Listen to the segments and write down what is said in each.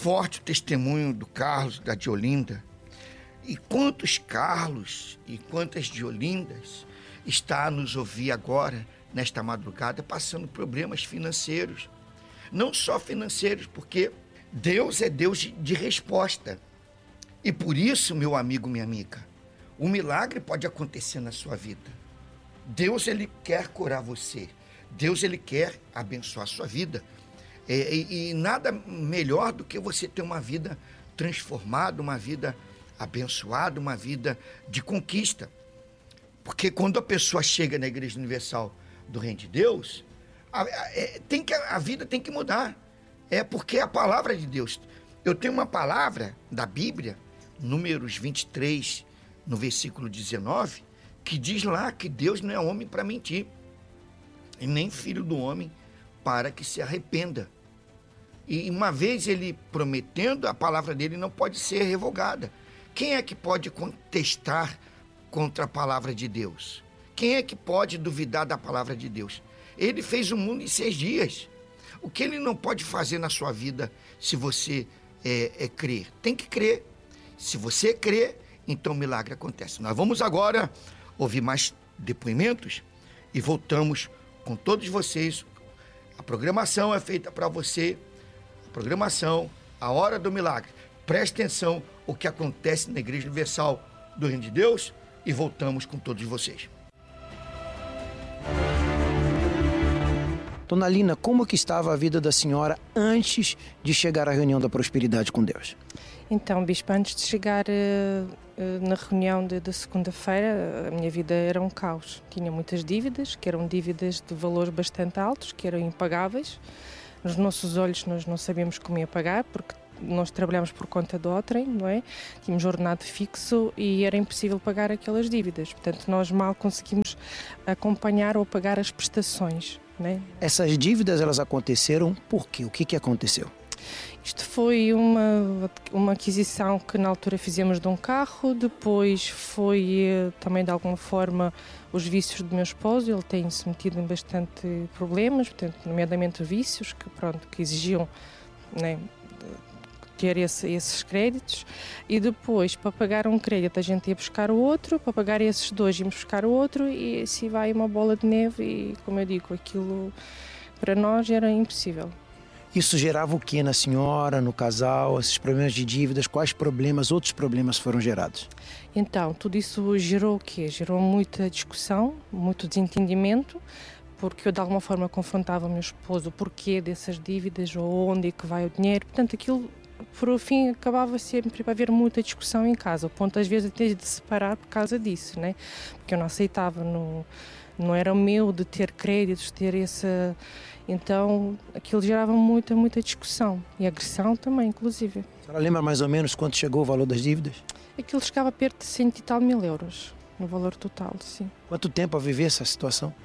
forte o testemunho do Carlos, da Diolinda. E quantos Carlos e quantas Diolindas está a nos ouvir agora, nesta madrugada, passando problemas financeiros. Não só financeiros, porque Deus é Deus de resposta. E por isso, meu amigo, minha amiga, o milagre pode acontecer na sua vida. Deus, Ele quer curar você. Deus, Ele quer abençoar a sua vida. E nada melhor do que você ter uma vida transformada, uma vida abençoada, uma vida de conquista. Porque quando a pessoa chega na Igreja Universal do Reino de Deus, a vida tem que mudar. É porque é a palavra de Deus. Eu tenho uma palavra da Bíblia, Números 23, no versículo 19, que diz lá que Deus não é homem para mentir, e nem filho do homem para que se arrependa. E uma vez ele prometendo, a palavra dele não pode ser revogada. Quem é que pode contestar contra a palavra de Deus? Quem é que pode duvidar da palavra de Deus? Ele fez o mundo em 6 dias. O que ele não pode fazer na sua vida se você crer? Tem que crer. Se você crer, então o milagre acontece. Nós vamos agora ouvir mais depoimentos e voltamos com todos vocês. A programação é feita para você. A programação, a hora do milagre. Preste atenção o que acontece na Igreja Universal do Reino de Deus e voltamos com todos vocês. Dona Lina, como que estava a vida da senhora antes de chegar à reunião da prosperidade com Deus? Então, bispo, antes de chegar na reunião da segunda-feira, a minha vida era um caos. Tinha muitas dívidas, que eram dívidas de valores bastante altos, que eram impagáveis. Nos nossos olhos nós não sabíamos como ia pagar, porque nós trabalhámos por conta de outrem, não é? Tínhamos ordenado fixo e era impossível pagar aquelas dívidas. Portanto, nós mal conseguimos acompanhar ou pagar as prestações, não é? Essas dívidas, elas aconteceram por quê? O que aconteceu? Isto foi uma aquisição que na altura fizemos de um carro, depois foi também de alguma forma os vícios do meu esposo. Ele tem-se metido em bastante problemas, portanto, nomeadamente vícios que exigiam, né, ter esses créditos, e depois para pagar um crédito a gente ia buscar o outro, para pagar esses 2 íamos buscar o outro, e assim vai uma bola de neve. E como eu digo, aquilo para nós era impossível. Isso gerava o que na senhora, no casal, esses problemas de dívidas? Quais problemas, outros problemas foram gerados? Então, tudo isso gerou o quê? Gerou muita discussão, muito desentendimento, porque eu de alguma forma confrontava o meu esposo o porquê dessas dívidas, ou onde é que vai o dinheiro. Portanto, aquilo, por fim, acabava sempre a haver muita discussão em casa, ao ponto às vezes até de separar por causa disso, né? Porque eu não aceitava, não era o meu de ter créditos, ter essa... Então, aquilo gerava muita discussão e agressão também, inclusive. A senhora lembra mais ou menos quanto chegou o valor das dívidas? Aquilo chegava perto de 100 e tal mil euros, no valor total, sim. Quanto tempo a viver essa situação?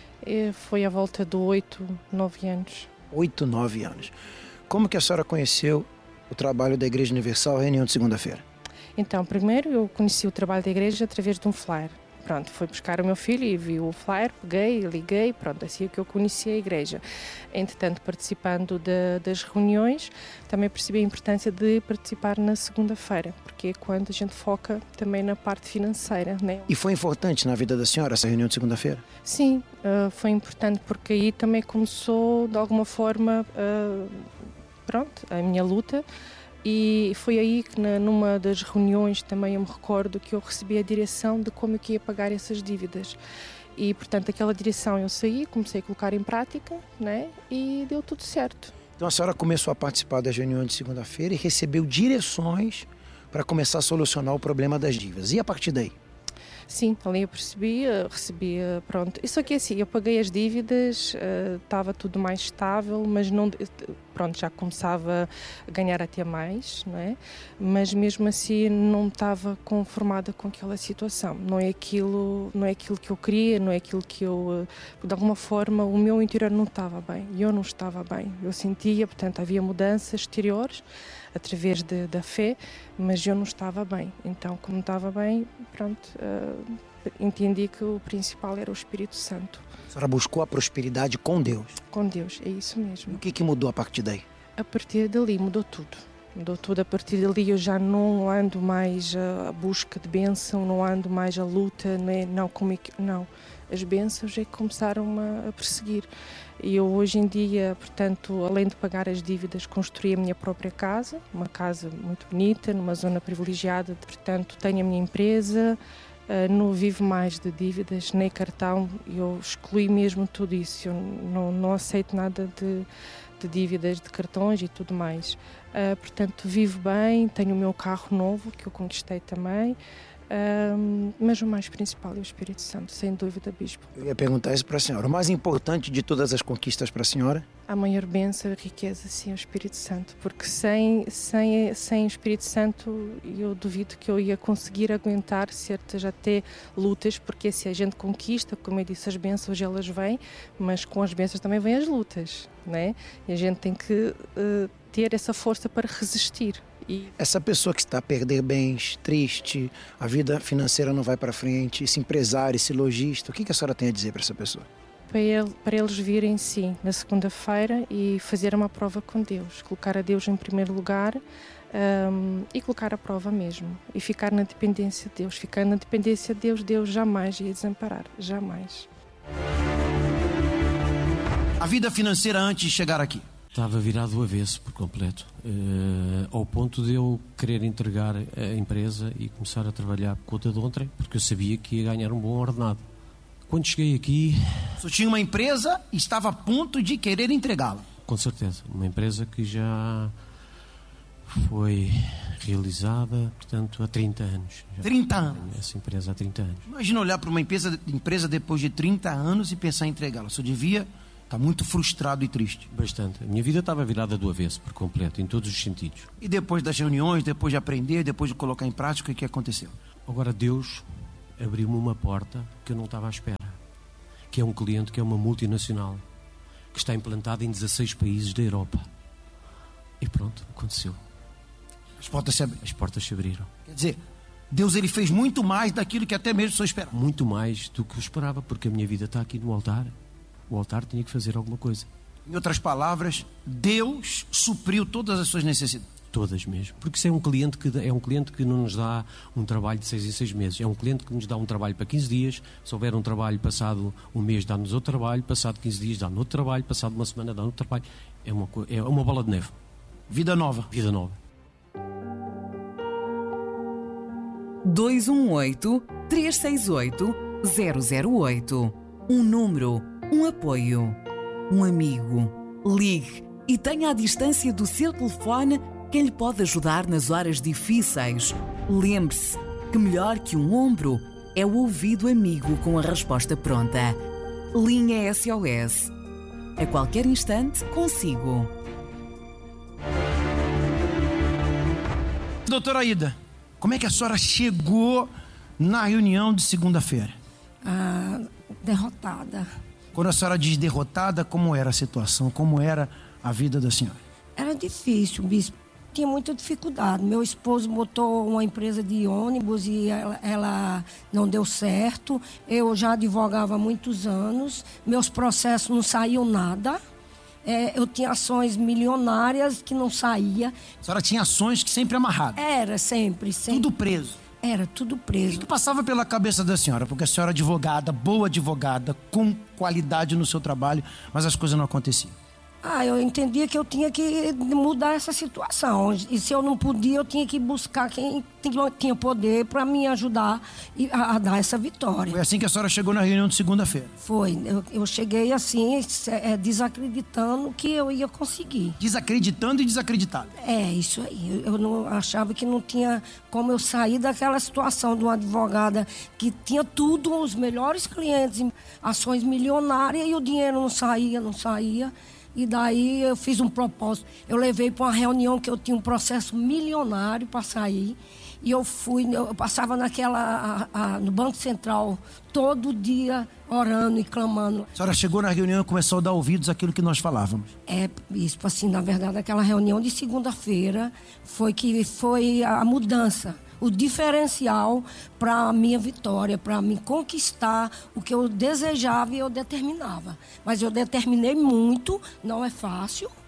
Foi à volta de 8, 9 anos. 8, 9 anos. Como que a senhora conheceu o trabalho da Igreja Universal, reunião de segunda-feira? Então, primeiro eu conheci o trabalho da igreja através de um flyer. Pronto, fui buscar o meu filho e vi o flyer, peguei, liguei, pronto, assim é que eu conheci a igreja. Entretanto, participando das reuniões, também percebi a importância de participar na segunda-feira, porque é quando a gente foca também na parte financeira, né? E foi importante na vida da senhora essa reunião de segunda-feira? Sim, foi importante, porque aí também começou, de alguma forma, a minha luta. E foi aí que numa das reuniões também eu me recordo que eu recebi a direção de como eu ia pagar essas dívidas. E, portanto, aquela direção eu saí, comecei a colocar em prática, né? E deu tudo certo. Então a senhora começou a participar das reuniões de segunda-feira e recebeu direções para começar a solucionar o problema das dívidas. E a partir daí? Sim, ali eu recebi, pronto. Isso aqui assim, eu paguei as dívidas, estava tudo mais estável, mas não, pronto, já começava a ganhar até mais, não é? Mas mesmo assim não estava conformada com aquela situação. Não é aquilo que eu queria, não é aquilo que eu, de alguma forma, o meu interior não estava bem. Eu não estava bem. Eu sentia, portanto, havia mudanças exteriores através da fé, mas eu não estava bem. Então, como não estava bem, pronto, entendi que o principal era o Espírito Santo. A senhora buscou a prosperidade com Deus? Com Deus, é isso mesmo. E o que mudou a partir daí? A partir dali mudou tudo. Mudou tudo. A partir dali eu já não ando mais à busca de bênção, não ando mais à luta, não. As bênçãos é que começaram a perseguir. E eu hoje em dia, portanto, além de pagar as dívidas, construí a minha própria casa, uma casa muito bonita, numa zona privilegiada, portanto, tenho a minha empresa, não vivo mais de dívidas, nem cartão, eu excluí mesmo tudo isso, eu não aceito nada de dívidas, de cartões e tudo mais. Portanto, vivo bem, tenho o meu carro novo, que eu conquistei também, mas o mais principal é o Espírito Santo, sem dúvida, Bispo. Eu ia perguntar isso para a senhora. O mais importante de todas as conquistas para a senhora? A maior bênção, a riqueza, sim, é o Espírito Santo, porque sem o Espírito Santo eu duvido que eu ia conseguir aguentar certas até lutas, porque se a gente conquista, como eu disse, as bênçãos elas vêm, mas com as bênçãos também vêm as lutas, né? E a gente tem que ter essa força para resistir. Essa pessoa que está a perder bens, triste, a vida financeira não vai para frente, esse empresário, esse lojista, o que a senhora tem a dizer para essa pessoa? Para eles virem, sim, na segunda-feira e fazer uma prova com Deus, colocar a Deus em primeiro lugar e colocar a prova mesmo e ficar na dependência de Deus. Ficar na dependência de Deus, Deus jamais ia desamparar, jamais. A vida financeira antes de chegar aqui? Estava virado do avesso por completo, ao ponto de eu querer entregar a empresa e começar a trabalhar por conta de ontem, porque eu sabia que ia ganhar um bom ordenado. Quando cheguei aqui... Você tinha uma empresa e estava a ponto de querer entregá-la? Com certeza, uma empresa que já foi realizada, portanto, há 30 anos. 30 anos? Essa empresa há 30 anos. Imagina olhar para uma empresa depois de 30 anos e pensar em entregá-la. Você devia... Está muito frustrado e triste. Bastante. A minha vida estava virada do avesso, por completo, em todos os sentidos. E depois das reuniões, depois de aprender, depois de colocar em prática, o que aconteceu? Agora Deus abriu-me uma porta que eu não estava à espera. Que é um cliente que é uma multinacional, que está implantada em 16 países da Europa. E pronto, aconteceu. As portas se abriram. As portas se abriram. Quer dizer, Deus ele fez muito mais daquilo que até mesmo o senhor esperava. Muito mais do que eu esperava, porque a minha vida está aqui no altar. O altar tinha que fazer alguma coisa. Em outras palavras, Deus supriu todas as suas necessidades. Todas mesmo. Porque isso é um cliente que não nos dá um trabalho de 6 em 6 meses. É um cliente que nos dá um trabalho para 15 dias. Se houver um trabalho passado um mês, dá-nos outro trabalho. Passado 15 dias, dá-nos outro trabalho. Passado uma semana, dá-nos outro trabalho. É uma bola de neve. Vida nova. Vida nova. 218-368-008. Um número, um apoio, um amigo. Ligue e tenha à distância do seu telefone quem lhe pode ajudar nas horas difíceis. Lembre-se que melhor que um ombro é o ouvido amigo com a resposta pronta. Linha SOS. A qualquer instante, consigo. Doutora Aida, como é que a senhora chegou na reunião de segunda-feira? Derrotada. Quando a senhora diz derrotada, como era a situação? Como era a vida da senhora? Era difícil, bispo. Tinha muita dificuldade. Meu esposo botou uma empresa de ônibus e ela não deu certo. Eu já advogava há muitos anos. Meus processos não saíam nada. Eu tinha ações milionárias que não saía. A senhora tinha ações que sempre amarradas? Era, sempre. Tudo preso? Era tudo preso. O que passava pela cabeça da senhora? Porque a senhora é advogada, boa advogada, com qualidade no seu trabalho, mas as coisas não aconteciam. Eu entendia que eu tinha que mudar essa situação. E se eu não podia, eu tinha que buscar quem tinha poder para me ajudar a dar essa vitória. Foi assim que a senhora chegou na reunião de segunda-feira? Foi. Eu cheguei assim, desacreditando que eu ia conseguir. Desacreditando e desacreditado. É, isso aí. Eu não achava que não tinha como eu sair daquela situação de uma advogada que tinha tudo, os melhores clientes, ações milionárias, e o dinheiro não saía. E daí eu fiz um propósito. Eu levei para uma reunião que eu tinha um processo milionário para sair. E eu passava no Banco Central todo dia orando e clamando. A senhora chegou na reunião e começou a dar ouvidos àquilo que nós falávamos. Isso, assim, na verdade, aquela reunião de segunda-feira foi a mudança. O diferencial para a minha vitória, para me conquistar o que eu desejava e eu determinava. Mas eu determinei muito, não é fácil,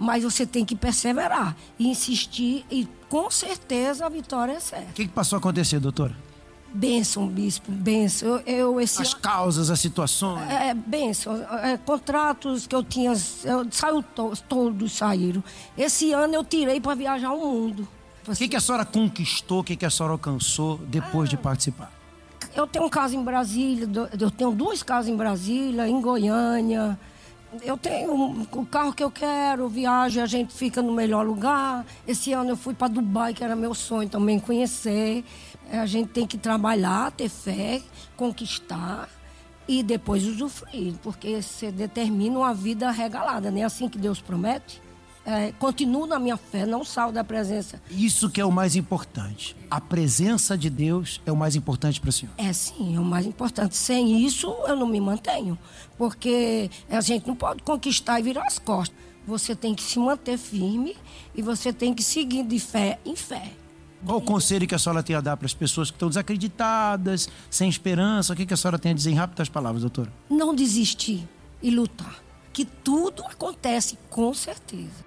Mas você tem que perseverar e insistir e com certeza a vitória é certa. O que passou a acontecer, doutora? Bênção, bispo, bênção. As causas, as situações. Bênção. Contratos que eu tinha, todos saíram. Esse ano eu tirei para viajar o mundo. O que a senhora conquistou, o que a senhora alcançou depois de participar? Eu tenho casa em Brasília, eu tenho 2 casas em Brasília, em Goiânia. Eu tenho o carro que eu quero, viagem, a gente fica no melhor lugar. Esse ano eu fui para Dubai, que era meu sonho também conhecer. A gente tem que trabalhar, ter fé, conquistar e depois usufruir, porque você determina uma vida regalada, não é assim que Deus promete? Continuo na minha fé, não saio da presença. Isso que é o mais importante. A presença de Deus é o mais importante para a senhora. Sim, é o mais importante. Sem isso, eu não me mantenho. Porque a gente não pode conquistar e virar as costas. Você tem que se manter firme e você tem que seguir de fé em fé. Qual o conselho que a senhora tem a dar para as pessoas que estão desacreditadas, sem esperança? O que a senhora tem a dizer em rápidas palavras, doutora? Não desistir e lutar. Que tudo acontece com certeza.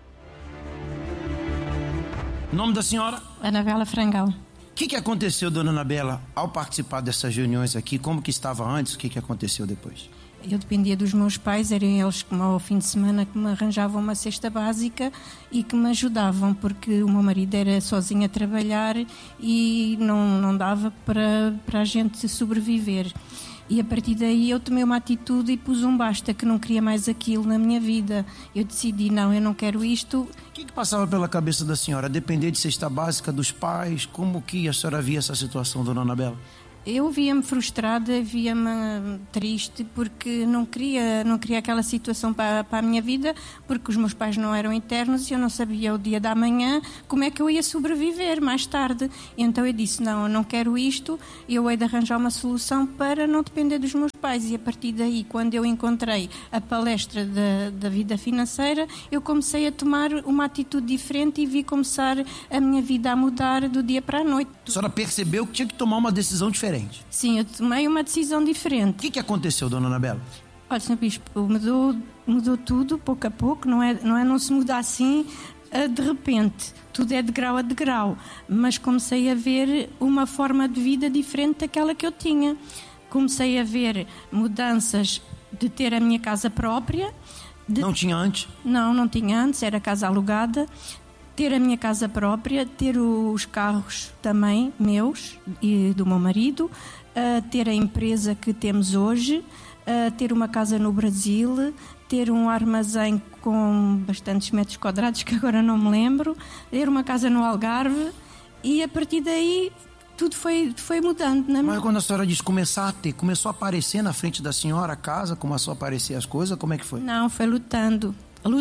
O nome da senhora? Anabela Frangal. O que aconteceu, dona Anabela, ao participar dessas reuniões aqui? Como que estava antes? O que aconteceu depois? Eu dependia dos meus pais, eram eles que ao fim de semana que me arranjavam uma cesta básica e que me ajudavam, porque o meu marido era sozinho a trabalhar e não dava para a gente sobreviver. E a partir daí eu tomei uma atitude e pus um basta, que não queria mais aquilo na minha vida. Eu decidi, não, eu não quero isto. O que passava pela cabeça da senhora? Depender de cesta básica dos pais? Como que a senhora via essa situação, dona Anabela? Eu via-me frustrada, via-me triste, porque não queria aquela situação para a minha vida, porque os meus pais não eram eternos e eu não sabia o dia da manhã como é que eu ia sobreviver mais tarde. Então eu disse, não, eu não quero isto, eu hei de arranjar uma solução para não depender dos meus pais. E a partir daí, quando eu encontrei a palestra da vida financeira, eu comecei a tomar uma atitude diferente e vi começar a minha vida a mudar do dia para a noite. A senhora percebeu que tinha que tomar uma decisão diferente? Sim, eu tomei uma decisão diferente. O que aconteceu, dona Anabela? Olha, Sr. Bispo, mudou tudo, pouco a pouco, não se muda assim de repente, tudo é de grau a degrau, mas comecei a ver uma forma de vida diferente daquela que eu tinha. Comecei a ver mudanças de ter a minha casa própria. Não tinha antes? Não tinha antes, era casa alugada. Ter a minha casa própria, ter os carros também meus e do meu marido, ter a empresa que temos hoje, ter uma casa no Brasil, ter um armazém com bastantes metros quadrados, que agora não me lembro, ter uma casa no Algarve, e a partir daí tudo foi mudando. Mas quando a senhora diz começar a ter, começou a aparecer na frente da senhora a casa, começou a aparecer as coisas, como é que foi? Não, foi lutando,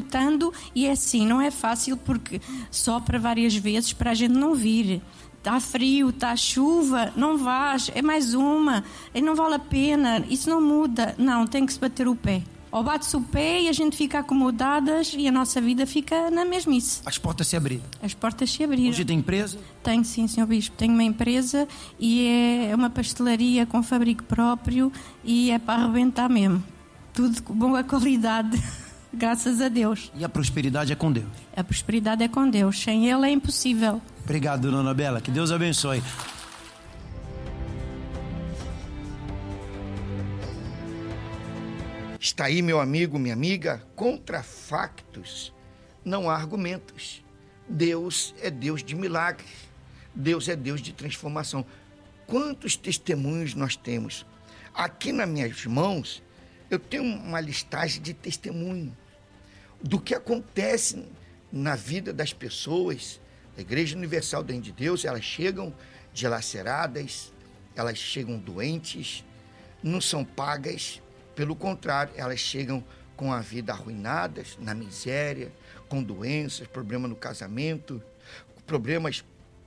e é assim, não é fácil, porque sopra várias vezes para a gente não vir. Está frio, está chuva, não vais, é mais uma, e não vale a pena, isso não muda. Não, tem que se bater o pé. Ou bate-se o pé e a gente fica acomodadas e a nossa vida fica na mesmice. As portas se abriram? As portas se abriram. Hoje tem empresa? Tenho, sim, Sr. Bispo. Tenho uma empresa e é uma pastelaria com fabrico próprio e é para arrebentar mesmo. Tudo com boa qualidade. Graças a Deus. E a prosperidade é com Deus? A prosperidade é com Deus. Sem Ele é impossível. Obrigado, dona Anabela. Que Deus abençoe. Está aí, meu amigo, minha amiga, contra factos não há argumentos. Deus é Deus de milagres. Deus é Deus de transformação. Quantos testemunhos nós temos? Aqui nas minhas mãos, eu tenho uma listagem de testemunho do que acontece na vida das pessoas. A Igreja Universal do Reino de Deus, elas chegam dilaceradas, elas chegam doentes, não são pagas, pelo contrário, elas chegam com a vida arruinada, na miséria, com doenças, problemas no casamento, problemas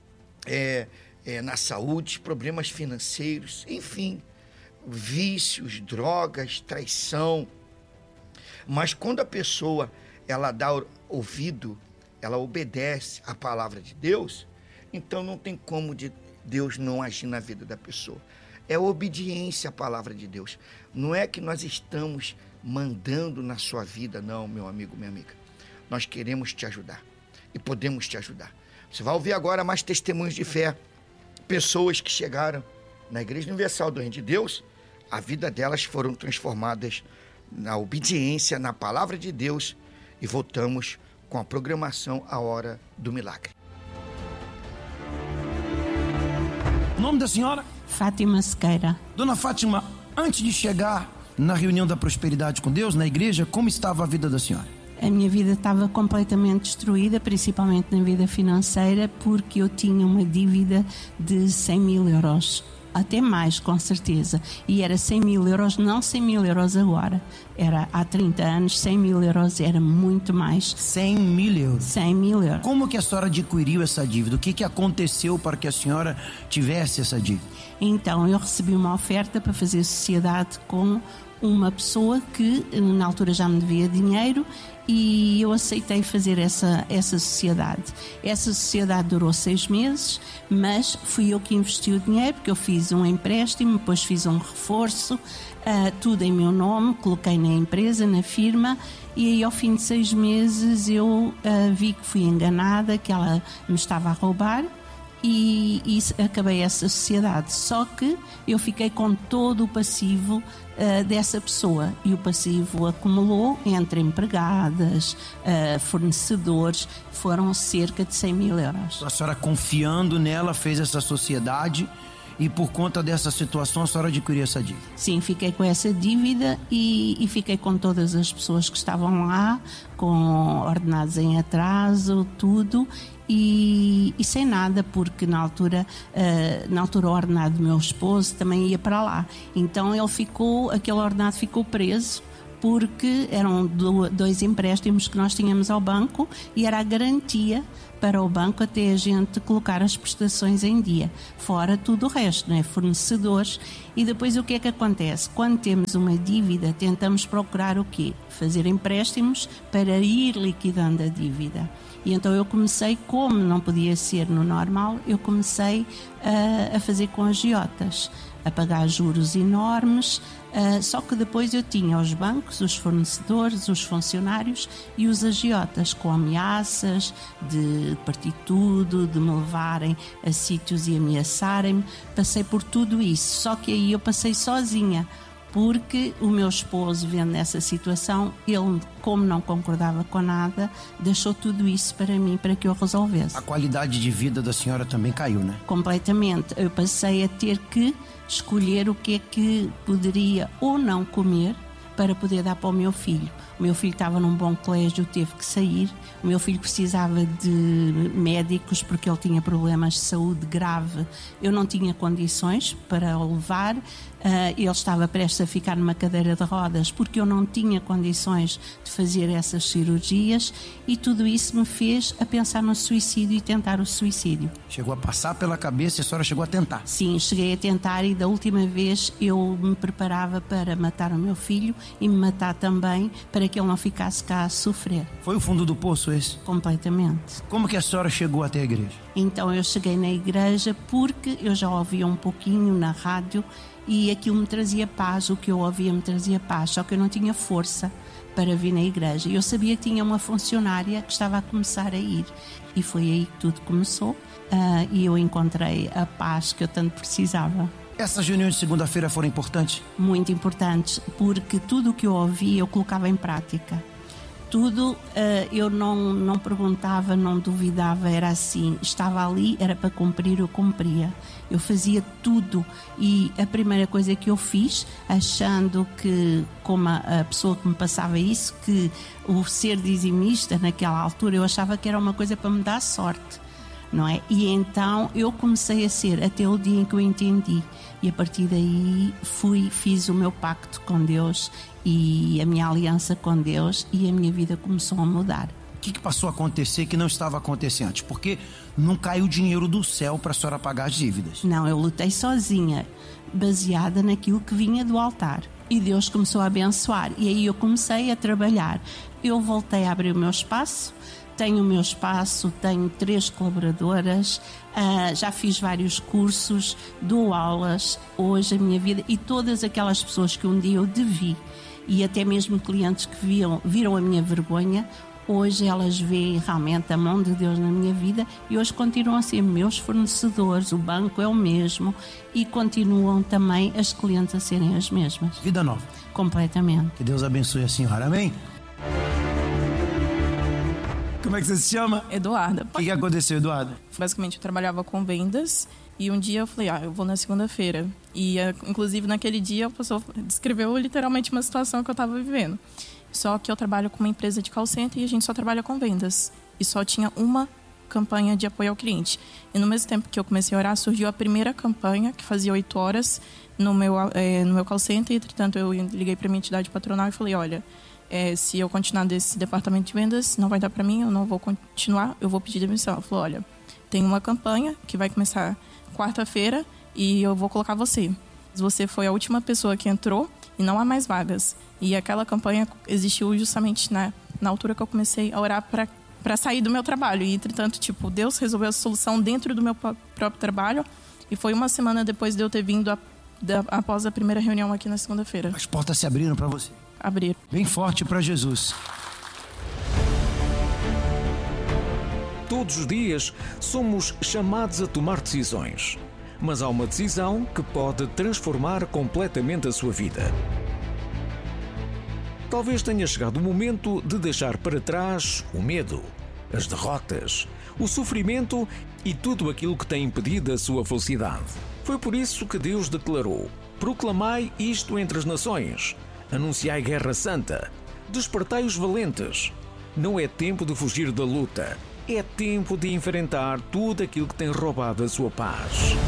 na saúde, problemas financeiros, enfim, vícios, drogas, traição. Mas quando a pessoa ela dá ouvido, ela obedece à palavra de Deus, então não tem como Deus não agir na vida da pessoa. É obediência à palavra de Deus. Não é que nós estamos mandando na sua vida, não, meu amigo, minha amiga. nós queremos te ajudar e podemos te ajudar. Você vai ouvir agora mais testemunhos de fé. Pessoas que chegaram na Igreja Universal do Reino de Deus, a vida delas foram transformadas na obediência, na palavra de Deus, e voltamos com a programação A Hora do Milagre. O nome da senhora? Fátima Sequeira. Dona Fátima, antes de chegar na reunião da prosperidade com Deus, na igreja, como estava a vida da senhora? A minha vida estava completamente destruída, principalmente na vida financeira, porque eu tinha uma dívida de 100 mil euros. Até mais, com certeza. E era 100 mil euros, não 100 mil euros agora. Era há 30 anos, 100 mil euros era muito mais. 100 mil euros? 100 mil euros. Como que a senhora adquiriu essa dívida? O que aconteceu para que a senhora tivesse essa dívida? Então, eu recebi uma oferta para fazer sociedade com uma pessoa que na altura já me devia dinheiro e eu aceitei fazer essa sociedade. Essa sociedade durou 6 meses, mas fui eu que investi o dinheiro, porque eu fiz um empréstimo, depois fiz um reforço, tudo em meu nome, coloquei na empresa, na firma, e aí ao fim de 6 meses eu vi que fui enganada, que ela me estava a roubar. E acabei essa sociedade. Só que eu fiquei com todo o passivo dessa pessoa, e o passivo acumulou entre empregadas, fornecedores, foram cerca de 100 mil euros. A senhora, confiando nela, fez essa sociedade e por conta dessa situação a senhora adquiriu essa dívida? Sim, fiquei com essa dívida e fiquei com todas as pessoas que estavam lá, com ordenados em atraso, tudo. E sem nada, porque na altura o ordenado do meu esposo também ia para lá. Então aquele ordenado ficou preso, porque eram 2 empréstimos que nós tínhamos ao banco e era a garantia para o banco até a gente colocar as prestações em dia, fora tudo o resto, não é? Fornecedores. E depois o que é que acontece? Quando temos uma dívida, tentamos procurar o quê? Fazer empréstimos para ir liquidando a dívida. E então eu comecei, como não podia ser no normal, eu comecei a fazer com agiotas, a pagar juros enormes, só que depois eu tinha os bancos, os fornecedores, os funcionários e os agiotas, com ameaças de partir tudo, de me levarem a sítios e ameaçarem-me. Passei por tudo isso, só que aí eu passei sozinha, porque o meu esposo, vendo essa situação, ele, como não concordava com nada, deixou tudo isso para mim, para que eu resolvesse. A qualidade de vida da senhora também caiu, né? Completamente. Eu passei a ter que escolher o que é que poderia ou não comer para poder dar para o meu filho. O meu filho estava num bom colégio, teve que sair. O meu filho precisava de médicos porque ele tinha problemas de saúde grave. Eu não tinha condições para o levar. Ele estava prestes a ficar numa cadeira de rodas porque eu não tinha condições de fazer essas cirurgias, e tudo isso me fez a pensar no suicídio e tentar o suicídio. Chegou a passar pela cabeça e a senhora chegou a tentar? Sim, cheguei a tentar, e da última vez eu me preparava para matar o meu filho e me matar também, para que ele não ficasse cá a sofrer. Foi o fundo do poço esse? Completamente. Como que a senhora chegou até a igreja? Então eu cheguei na igreja porque eu já ouvia um pouquinho na rádio e aquilo me trazia paz, o que eu ouvia me trazia paz, só que eu não tinha força para vir na igreja. Eu sabia que tinha uma funcionária que estava a começar a ir, e foi aí que tudo começou, e eu encontrei a paz que eu tanto precisava. Essas reuniões de segunda-feira foram importantes? Muito importantes, porque tudo o que eu ouvia eu colocava em prática. Tudo, eu não perguntava, não duvidava, era assim, estava ali, era para cumprir, eu cumpria. Eu fazia tudo, e a primeira coisa que eu fiz, achando que, como a pessoa que me passava isso, que o ser dizimista naquela altura, eu achava que era uma coisa para me dar sorte, não é? E então eu comecei a ser, até o dia em que eu entendi, e a partir daí fiz o meu pacto com Deus e a minha aliança com Deus, e a minha vida começou a mudar. O que passou a acontecer que não estava acontecendo antes? Porque não caiu dinheiro do céu para a senhora pagar as dívidas. Não, eu lutei sozinha, baseada naquilo que vinha do altar. E Deus começou a abençoar, e aí eu comecei a trabalhar. Eu voltei a abrir o meu espaço. Tenho o meu espaço, tenho 3 colaboradoras, já fiz vários cursos, dou aulas. Hoje a minha vida, e todas aquelas pessoas que um dia eu devi, e até mesmo clientes que viram a minha vergonha, Hoje elas veem realmente a mão de Deus na minha vida e hoje continuam a ser meus fornecedores, o banco é o mesmo e continuam também as clientes a serem as mesmas. Vida nova. Completamente. Que Deus abençoe a senhora, amém? Como é que você se chama? Eduarda. O que aconteceu, Eduarda? Basicamente, eu trabalhava com vendas e um dia eu falei, eu vou na segunda-feira. E, inclusive, naquele dia, a pessoa descreveu literalmente uma situação que eu estava vivendo. Só que eu trabalho com uma empresa de call center e a gente só trabalha com vendas. E só tinha uma campanha de apoio ao cliente. E no mesmo tempo que eu comecei a orar, surgiu a primeira campanha, que fazia 8 horas no meu call center. Entretanto, eu liguei para minha entidade patronal e falei, olha, se eu continuar desse departamento de vendas, não vai dar para mim, eu não vou continuar, eu vou pedir demissão. Ela falou, olha, tem uma campanha que vai começar quarta-feira e eu vou colocar você. Você foi a última pessoa que entrou e não há mais vagas. E aquela campanha existiu justamente na altura que eu comecei a orar para sair do meu trabalho. E, entretanto, Deus resolveu a solução dentro do meu próprio trabalho. E foi uma semana depois de eu ter vindo após a primeira reunião aqui na segunda-feira. As portas se abriram para você? Abriram. Bem forte para Jesus. Todos os dias somos chamados a tomar decisões. Mas há uma decisão que pode transformar completamente a sua vida. Talvez tenha chegado o momento de deixar para trás o medo, as derrotas, o sofrimento e tudo aquilo que tem impedido a sua felicidade. Foi por isso que Deus declarou: proclamai isto entre as nações, anunciai guerra santa, despertai os valentes. Não é tempo de fugir da luta, é tempo de enfrentar tudo aquilo que tem roubado a sua paz.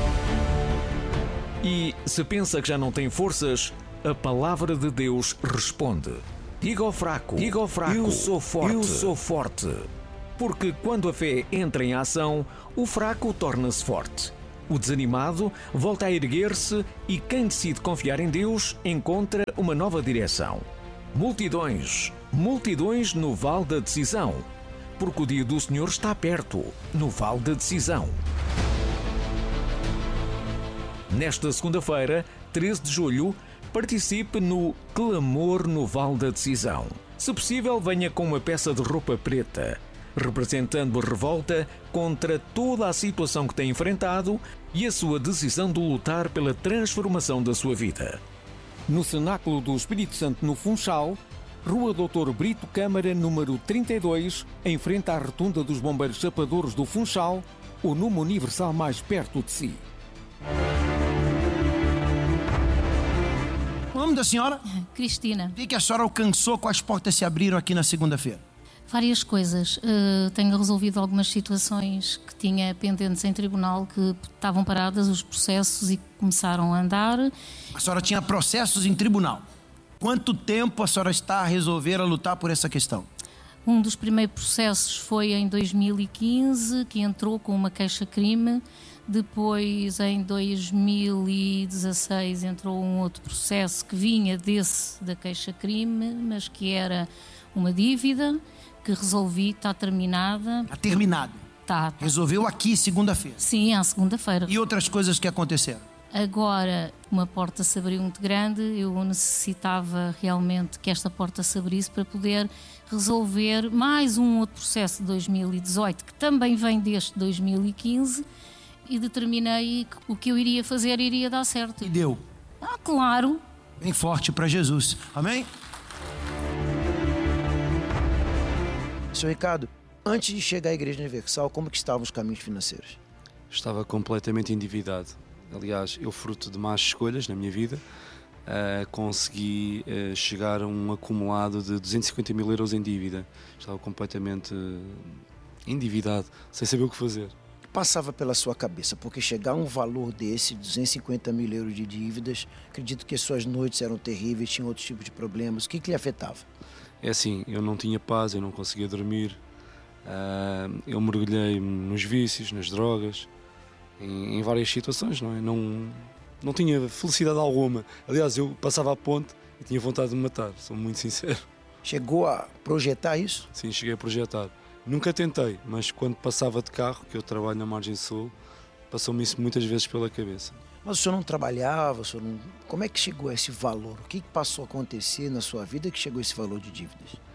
E se pensa que já não tem forças, a palavra de Deus responde: diga ao fraco, eu sou forte. Porque quando a fé entra em ação, o fraco torna-se forte. O desanimado volta a erguer-se e quem decide confiar em Deus encontra uma nova direção. Multidões no vale da decisão, porque o dia do Senhor está perto, no vale da decisão. Nesta segunda-feira, 13 de julho, participe no Clamor no Vale da Decisão. Se possível, venha com uma peça de roupa preta, representando a revolta contra toda a situação que tem enfrentado e a sua decisão de lutar pela transformação da sua vida. No Cenáculo do Espírito Santo, no Funchal, Rua Dr. Brito Câmara, número 32, em frente à Rotunda dos Bombeiros Chapadores do Funchal, o número universal mais perto de si. O nome da senhora? Cristina. O que a senhora alcançou? Quais portas se abriram aqui na segunda-feira? Várias coisas. Tenho resolvido algumas situações que tinha pendentes em tribunal, que estavam paradas os processos e começaram a andar. A senhora tinha processos em tribunal. Quanto tempo a senhora está a resolver, a lutar por essa questão? Um dos primeiros processos foi em 2015, que entrou com uma queixa-crime. Depois, em 2016, entrou um outro processo que vinha da queixa-crime, mas que era uma dívida que resolvi, está terminada. Está terminado? Está. Resolveu aqui, segunda-feira? Sim, à segunda-feira. E outras coisas que aconteceram? Agora, uma porta se abriu muito grande, eu necessitava realmente que esta porta se abrisse para poder resolver mais um outro processo de 2018, que também vem deste 2015, e determinei que o que eu iria fazer iria dar certo. E deu? Claro. Bem forte para Jesus. Amém? Senhor Ricardo, antes de chegar à Igreja Universal, como que estavam os caminhos financeiros? Estava completamente endividado. Aliás, eu, fruto de más escolhas na minha vida, consegui chegar a um acumulado de 250 mil euros em dívida. Estava completamente endividado, sem saber o que fazer. Passava pela sua cabeça? Porque chegar a um valor desse, 250 mil euros de dívidas, acredito que suas noites eram terríveis, tinha outros tipos de problemas. O que lhe afetava? É assim, eu não tinha paz, eu não conseguia dormir, eu mergulhei nos vícios, nas drogas, em várias situações, não é? Não tinha felicidade alguma. Aliás, eu passava a ponte e tinha vontade de me matar, sou muito sincero. Chegou a projetar isso? Sim, cheguei a projetar. Nunca tentei, mas quando passava de carro, que eu trabalho na Margem Sul, passou-me isso muitas vezes pela cabeça. Mas o senhor não trabalhava? Como é que chegou a esse valor? O que passou a acontecer na sua vida que chegou a esse valor de dívidas?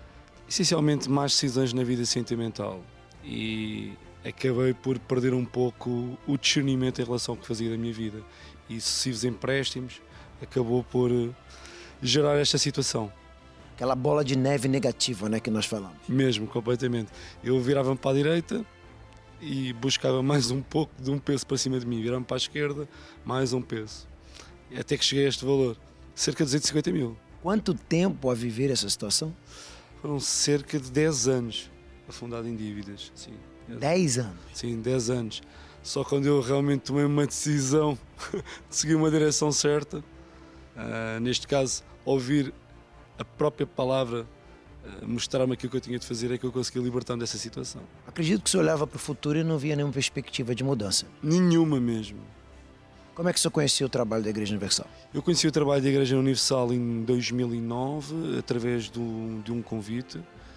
essencialmente mais decisões na vida sentimental e acabei por perder um pouco o discernimento em relação ao que fazia da minha vida e sucessivos empréstimos acabou por gerar esta situação. Aquela bola de neve negativa, né, que nós falamos. Mesmo, completamente. Eu virava-me para a direita e buscava mais um pouco de um peso para cima de mim. Virava-me para a esquerda, mais um peso. Até que cheguei a este valor, cerca de 250 mil. Quanto tempo a viver essa situação? Foram cerca de 10 anos afundado em dívidas. Sim. 10 anos? Sim, 10 anos. Só quando eu realmente tomei uma decisão de seguir uma direção certa, neste caso, ouvir a própria palavra mostrar-me aquilo que eu tinha de fazer, é que eu consegui libertar-me dessa situação. Acredito que você olhava para o futuro e não via nenhuma perspectiva de mudança. Nenhuma mesmo. Como é que você conhecia o trabalho da Igreja Universal? Eu conheci o trabalho da Igreja Universal em 2009, através de um convite.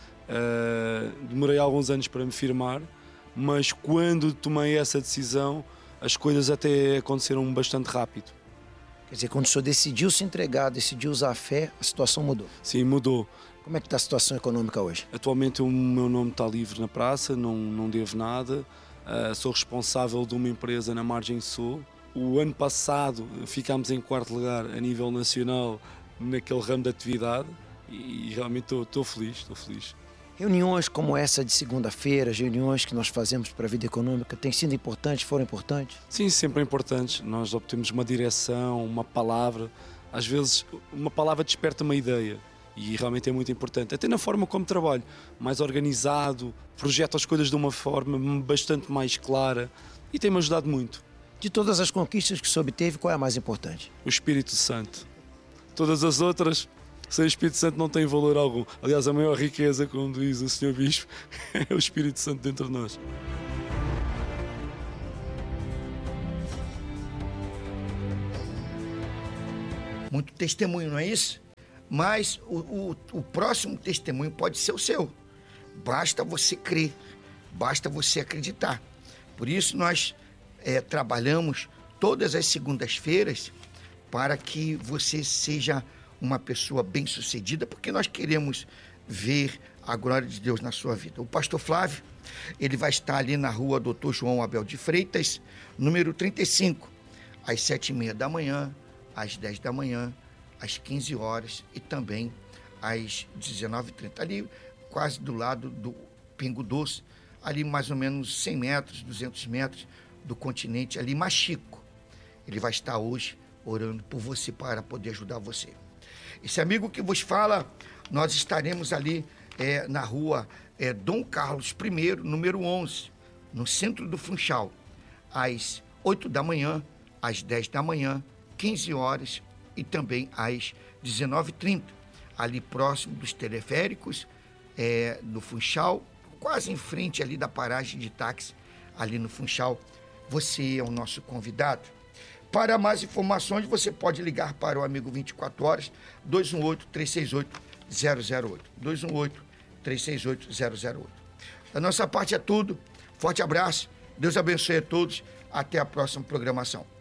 Demorei alguns anos para me firmar, mas quando tomei essa decisão, as coisas até aconteceram bastante rápido. Quer dizer, quando o senhor decidiu se entregar, decidiu usar a fé, a situação mudou? Sim, mudou. Como é que está a situação econômica hoje? Atualmente o meu nome está livre na praça, não devo nada. Sou responsável de uma empresa na Margem Sul. O ano passado ficámos em quarto lugar a nível nacional naquele ramo de atividade e realmente estou feliz. Reuniões como essa de segunda-feira, reuniões que nós fazemos para a vida econômica, têm sido importantes, foram importantes? Sim, sempre importantes. Nós obtemos uma direção, uma palavra. Às vezes uma palavra desperta uma ideia e realmente é muito importante. Até na forma como trabalho, mais organizado, projeto as coisas de uma forma bastante mais clara e tem-me ajudado muito. De todas as conquistas que se obteve, qual é a mais importante? O Espírito Santo. Todas as outras, sem o Espírito Santo, não têm valor algum. Aliás, a maior riqueza, como diz o Sr. Bispo, é o Espírito Santo dentro de nós. Muito testemunho, não é isso? Mas o próximo testemunho pode ser o seu. Basta você crer, basta você acreditar. Por isso nós trabalhamos todas as segundas-feiras para que você seja uma pessoa bem-sucedida, porque nós queremos ver a glória de Deus na sua vida. O pastor Flávio, ele vai estar ali na rua Dr. João Abel de Freitas, número 35, às 7h30 da manhã, às 10 da manhã, às 15 horas e também às 19h30. Ali, quase do lado do Pingo Doce, ali mais ou menos 100 metros, 200 metros do continente, ali Machico. Ele vai estar hoje orando por você para poder ajudar você. Esse amigo que vos fala, nós estaremos ali na rua Dom Carlos I, número 11, no centro do Funchal, às 8 da manhã, às 10 da manhã, 15 horas e também às 19h30, ali próximo dos teleféricos do Funchal, quase em frente ali da paragem de táxi, ali no Funchal. Você é o nosso convidado. Para mais informações, você pode ligar para o Amigo 24 Horas, 218-368-008. 218-368-008. Da nossa parte é tudo. Forte abraço. Deus abençoe a todos. Até a próxima programação.